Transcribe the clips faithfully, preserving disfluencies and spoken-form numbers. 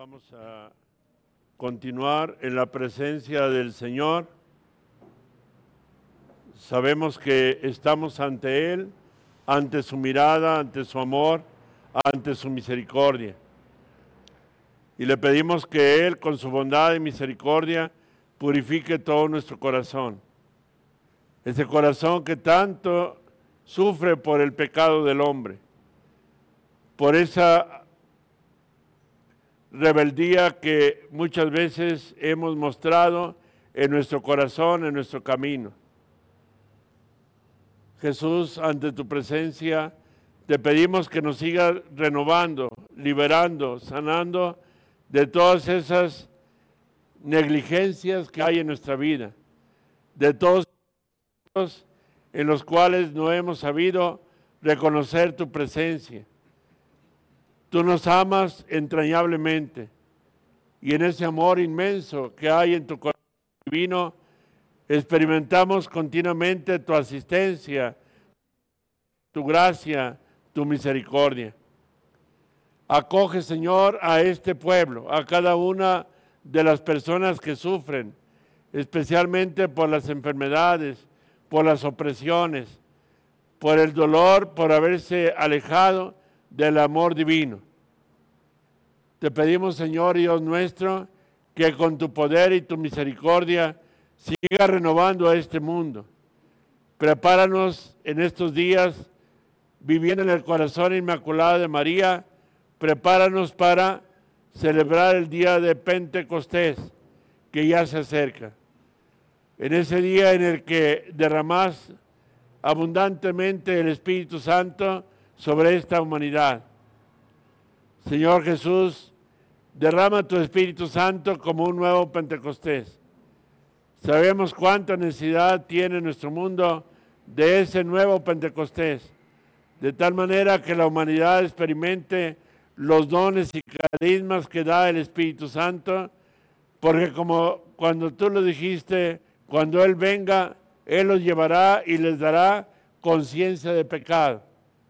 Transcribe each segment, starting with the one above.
Vamos a continuar en la presencia del Señor. Sabemos que estamos ante Él, ante su mirada, ante su amor, ante su misericordia. Y le pedimos que Él, con su bondad y misericordia, purifique todo nuestro corazón. Ese corazón que tanto sufre por el pecado del hombre, por esa rebeldía que muchas veces hemos mostrado en nuestro corazón, en nuestro camino. Jesús, ante tu presencia, te pedimos que nos sigas renovando, liberando, sanando de todas esas negligencias que hay en nuestra vida, de todos los en los cuales no hemos sabido reconocer tu presencia. Tú nos amas entrañablemente y en ese amor inmenso que hay en tu corazón divino, experimentamos continuamente tu asistencia, tu gracia, tu misericordia. Acoge, Señor, a este pueblo, a cada una de las personas que sufren, especialmente por las enfermedades, por las opresiones, por el dolor, por haberse alejado del amor divino. Te pedimos, Señor Dios nuestro, que con tu poder y tu misericordia siga renovando a este mundo. Prepáranos en estos días, viviendo en el corazón inmaculado de María, prepáranos para celebrar el día de Pentecostés, que ya se acerca. En ese día en el que derramás abundantemente el Espíritu Santo sobre esta humanidad. Señor Jesús, derrama tu Espíritu Santo como un nuevo Pentecostés. Sabemos cuánta necesidad tiene nuestro mundo de ese nuevo Pentecostés, de tal manera que la humanidad experimente los dones y carismas que da el Espíritu Santo, porque como cuando tú lo dijiste, cuando Él venga, Él los llevará y les dará conciencia de pecado.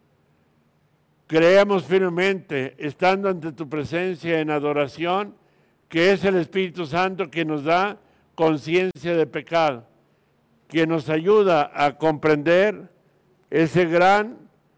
Creemos firmemente, estando ante tu presencia en adoración, que es el Espíritu Santo que nos da conciencia de pecado, que nos ayuda a comprender ese gran,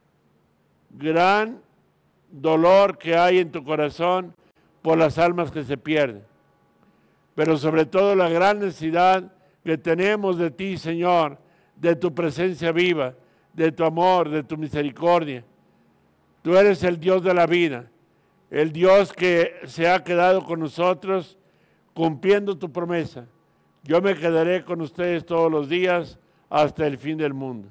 gran dolor que hay en tu corazón por las almas que se pierden. Pero sobre todo la gran necesidad que tenemos de ti, Señor, de tu presencia viva, de tu amor, de tu misericordia. Tú eres el Dios de la vida, el Dios que se ha quedado con nosotros cumpliendo tu promesa. Yo me quedaré con ustedes todos los días hasta el fin del mundo.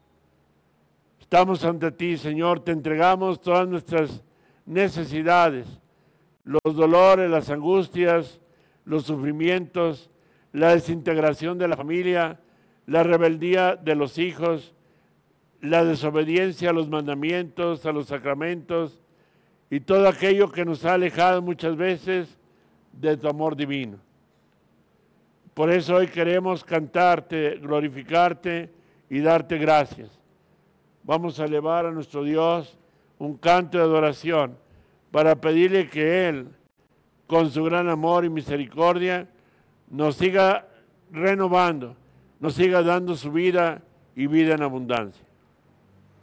Estamos ante ti, Señor, te entregamos todas nuestras necesidades, los dolores, las angustias, los sufrimientos, la desintegración de la familia, la rebeldía de los hijos, la desobediencia a los mandamientos, a los sacramentos y todo aquello que nos ha alejado muchas veces de tu amor divino. Por eso hoy queremos cantarte, glorificarte y darte gracias. Vamos a elevar a nuestro Dios un canto de adoración para pedirle que Él, con su gran amor y misericordia, nos siga renovando, nos siga dando su vida y vida en abundancia.